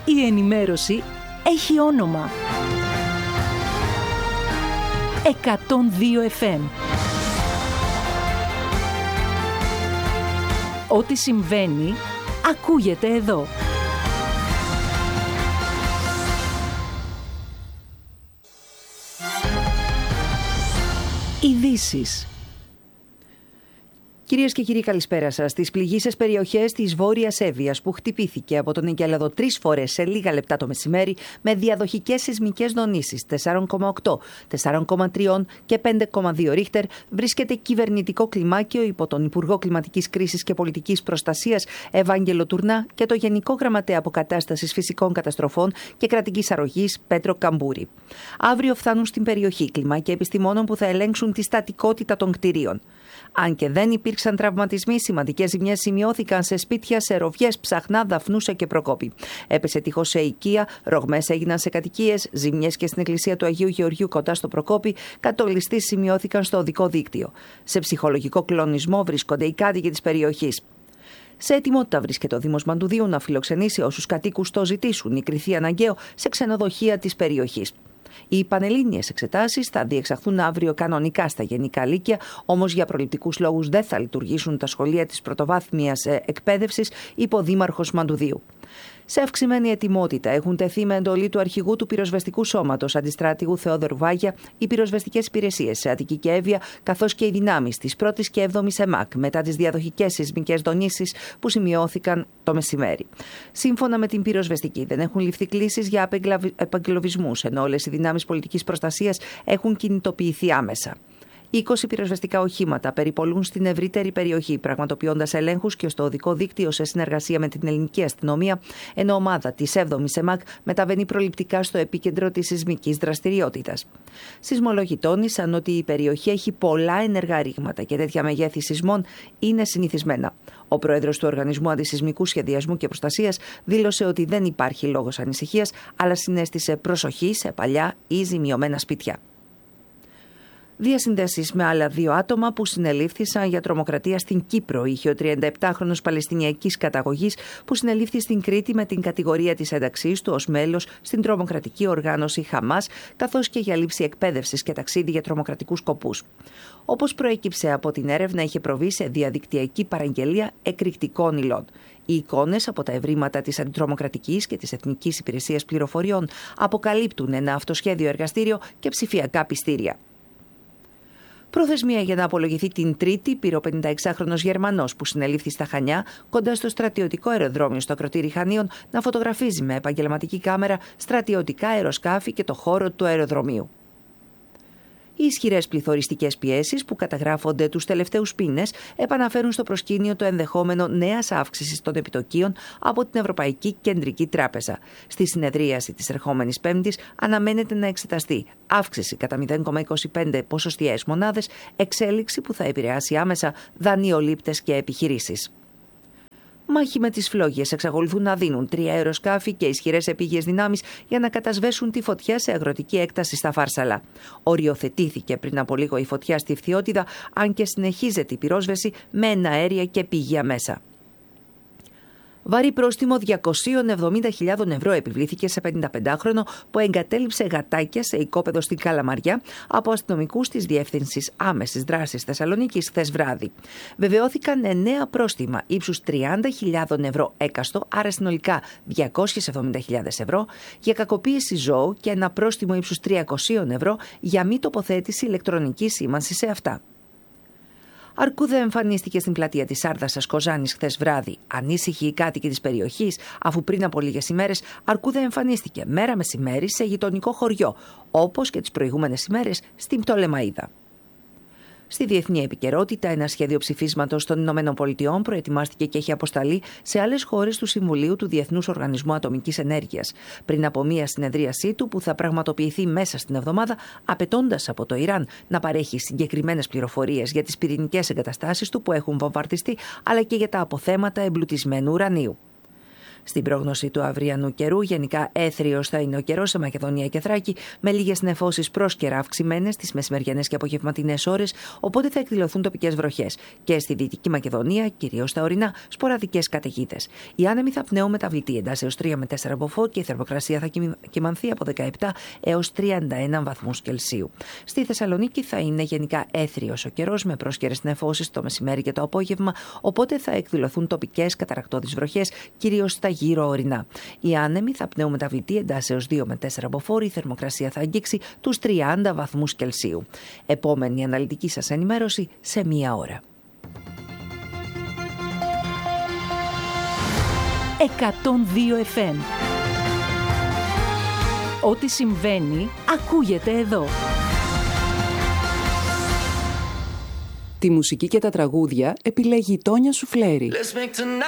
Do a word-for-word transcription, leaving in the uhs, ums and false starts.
Η ενημέρωση έχει όνομα. εκατόν δύο εφ εμ. Ό,τι συμβαίνει, ακούγεται εδώ. Ειδήσεις. Κυρίες και κύριοι, καλησπέρα σας. Στις πληγείσες περιοχές της Βόρειας Εύβοιας που χτυπήθηκε από τον εγκέλαδο τρεις φορές σε λίγα λεπτά το μεσημέρι με διαδοχικές σεισμικές δονήσεις τέσσερα κόμμα οκτώ, τέσσερα κόμμα τρία και πέντε κόμμα δύο ρίχτερ, βρίσκεται κυβερνητικό κλιμάκιο υπό τον Υπουργό Κλιματικής Κρίσης και Πολιτικής Προστασίας Ευάγγελο Τουρνά και το Γενικό Γραμματέα Αποκατάστασης Φυσικών Καταστροφών και Κρατικής Αρρωγής Πέτρο Καμπούρη. Αύριο φτάνουν στην περιοχή κλιμάκια επιστημόνων που θα ελέγξουν τη στατικότητα των κτηρίων. Αν και δεν υπήρξαν τραυματισμοί, σημαντικές ζημιές σημειώθηκαν σε σπίτια, σε Ροβιές, Ψαχνά, Δαφνούσα και Προκόπη. Έπεσε τείχος σε οικία, ρογμές έγιναν σε κατοικίες, ζημιές και στην εκκλησία του Αγίου Γεωργίου κοντά στο Προκόπη, κατολιστείς σημειώθηκαν στο οδικό δίκτυο. Σε ψυχολογικό κλονισμό βρίσκονται οι κάτοικοι της περιοχής. Σε ετοιμότητα βρίσκεται ο Δήμος Μαντουδίου να φιλοξενήσει όσους κατοίκους το ζητήσουν ή κριθεί αναγκαίο σε ξενοδοχεία της περιοχής. Οι πανελλήνιες εξετάσεις θα διεξαχθούν αύριο κανονικά στα γενικά λύκεια, όμως για προληπτικούς λόγους δεν θα λειτουργήσουν τα σχολεία της πρωτοβάθμιας εκπαίδευσης, είπε ο Δήμαρχος Μαντουδίου. Σε αυξημένη ετοιμότητα έχουν τεθεί με εντολή του αρχηγού του πυροσβεστικού σώματος αντιστράτηγου Θεόδωρου Βάγια οι πυροσβεστικές υπηρεσίες σε Αττική και Εύβοια, καθώς και οι δυνάμεις της πρώτης και έβδομης ΕΜΑΚ μετά τις διαδοχικές σεισμικές δονήσεις που σημειώθηκαν το μεσημέρι. Σύμφωνα με την πυροσβεστική, δεν έχουν ληφθεί κλήσεις για επαγγελοβισμούς, ενώ όλες οι δυνάμεις πολιτικής προστασίας έχουν κινητοποιηθεί άμεσα. είκοσι πυροσβεστικά οχήματα περιπολούν στην ευρύτερη περιοχή, πραγματοποιώντας ελέγχους και στο οδικό δίκτυο σε συνεργασία με την ελληνική αστυνομία, ενώ ομάδα της έβδομης ΕΜΑΚ μεταβαίνει προληπτικά στο επίκεντρο της σεισμικής δραστηριότητας. Σεισμολόγοι τόνισαν ότι η περιοχή έχει πολλά ενεργά ρήγματα και τέτοια μεγέθη σεισμών είναι συνηθισμένα. Ο πρόεδρος του Οργανισμού Αντισεισμικού Σχεδιασμού και Προστασίας δήλωσε ότι δεν υπάρχει λόγος ανησυχίας, αλλά συνέστησε προσοχή σε παλιά ή ζημιωμένα σπίτια. Διασυνδέσεις με άλλα δύο άτομα που συνελήφθησαν για τρομοκρατία στην Κύπρο είχε ο τριανταεπτάχρονος Παλαιστινιακής καταγωγής που συνελήφθη στην Κρήτη με την κατηγορία της ένταξής του ως μέλος στην τρομοκρατική οργάνωση Χαμάς, καθώς και για λήψη εκπαίδευσης και ταξίδι για τρομοκρατικούς σκοπούς. Όπως προέκυψε από την έρευνα, είχε προβεί σε διαδικτυακή παραγγελία εκρηκτικών υλών. Οι εικόνες από τα ευρήματα της Αντιτρομοκρατικής και της Εθνικής Υπηρεσίας Πληροφοριών αποκαλύπτουν ένα αυτοσχέδιο εργαστήριο και ψηφιακά πιστήρια. Προθεσμία για να απολογηθεί την Τρίτη πήρε ο πενηνταεξάχρονος Γερμανός που συνελήφθη στα Χανιά, κοντά στο στρατιωτικό αεροδρόμιο στο Ακροτήρι Χανίων, να φωτογραφίζει με επαγγελματική κάμερα στρατιωτικά αεροσκάφη και το χώρο του αεροδρομίου. Οι ισχυρές πληθωριστικές πιέσεις που καταγράφονται τους τελευταίους μήνες επαναφέρουν στο προσκήνιο το ενδεχόμενο νέας αύξησης των επιτοκίων από την Ευρωπαϊκή Κεντρική Τράπεζα. Στη συνεδρίαση της ερχόμενης Πέμπτης αναμένεται να εξεταστεί αύξηση κατά μηδέν κόμμα είκοσι πέντε ποσοστιαίες μονάδες, εξέλιξη που θα επηρεάσει άμεσα δανειολήπτες και επιχειρήσεις. Μάχη με τις φλόγες εξακολουθούν να δίνουν τρία αεροσκάφη και ισχυρές επίγειες δυνάμεις για να κατασβέσουν τη φωτιά σε αγροτική έκταση στα Φάρσαλα. Οριοθετήθηκε πριν από λίγο η φωτιά στη Φθιώτιδα, αν και συνεχίζεται η πυρόσβεση με εναέρια και πηγεία μέσα. Βαρύ πρόστιμο διακόσιες εβδομήντα χιλιάδες ευρώ επιβλήθηκε σε πενηνταπεντάχρονο που εγκατέλειψε γατάκια σε οικόπεδο στην Καλαμαριά από αστυνομικούς της Διεύθυνσης Άμεσης Δράσης Θεσσαλονίκης χθες βράδυ. Βεβαιώθηκαν εννέα πρόστιμα ύψους τριάντα χιλιάδες ευρώ έκαστο, άρα συνολικά διακόσιες εβδομήντα χιλιάδες ευρώ, για κακοποίηση ζώου και ένα πρόστιμο ύψους τριακόσια ευρώ για μη τοποθέτηση ηλεκτρονικής σήμανσης σε αυτά. Αρκούδα εμφανίστηκε στην πλατεία της Άρδασας Κοζάνης χθες βράδυ. Ανήσυχοι οι κάτοικοι της περιοχής, αφού πριν από λίγες ημέρες Αρκούδα εμφανίστηκε μέρα μεσημέρι σε γειτονικό χωριό, όπως και τις προηγούμενες ημέρες στην Πτολεμαΐδα. Στη διεθνή επικαιρότητα, ένα σχέδιο ψηφίσματος των Ηνωμένων Πολιτειών προετοιμάστηκε και έχει αποσταλεί σε άλλες χώρες του Συμβουλίου του Διεθνούς Οργανισμού Ατομικής Ενέργειας, πριν από μία συνεδρίασή του που θα πραγματοποιηθεί μέσα στην εβδομάδα, απαιτώντας από το Ιράν να παρέχει συγκεκριμένες πληροφορίες για τις πυρηνικές εγκαταστάσεις του που έχουν βομβαρδιστεί, αλλά και για τα αποθέματα εμπλουτισμένου ουρανίου. Στην πρόγνωση του αυριανού καιρού, γενικά έθριος θα είναι ο καιρός σε Μακεδονία και Θράκη, με λίγες νεφώσεις πρόσκαιρα αυξημένες τις μεσημεριανές και απογευματινές ώρες, οπότε θα εκδηλωθούν τοπικές βροχές. Και στη Δυτική Μακεδονία, κυρίως στα ορεινά, σποραδικές καταιγίδες. Οι άνεμοι θα πνέουν μεταβλητή εντάσσεως τρία με τέσσερα μποφόρ και η θερμοκρασία θα κυμανθεί από δεκαεπτά έως τριάντα ένα βαθμούς Κελσίου. Στη Θεσσαλονίκη θα είναι γενικά έθριος ο καιρός, με πρόσκαιρες νεφώσεις το μεσημέρι και το απόγευμα, οπότε θα εκδηλωθούν τοπικές καταρρακτώδεις βροχές, κυρίως στα γύρω ορεινά. Οι άνεμοι θα πνέουν μεταβλητή εντάσσεως δύο με τέσσερα μποφόρ, η θερμοκρασία θα αγγίξει τους τριάντα βαθμούς Κελσίου. Επόμενη αναλυτική σας ενημέρωση σε μία ώρα. εκατόν δύο εφ εμ. Ό,τι συμβαίνει, ακούγεται εδώ. Τη μουσική και τα τραγούδια επιλέγει η Τόνια Σουφλέρη.